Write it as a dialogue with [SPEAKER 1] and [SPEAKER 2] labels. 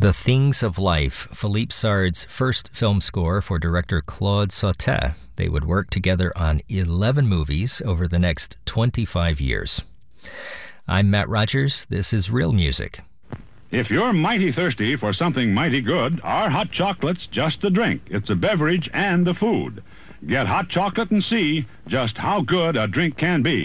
[SPEAKER 1] The Things of Life, Philippe Sard's first film score for director Claude Sautet. They would work together on 11 movies over the next 25 years. I'm Matt Rogers. This is Real Music.
[SPEAKER 2] If you're mighty thirsty for something mighty good, our hot chocolate's just a drink. It's a beverage and a food. Get hot chocolate and see just how good a drink can be.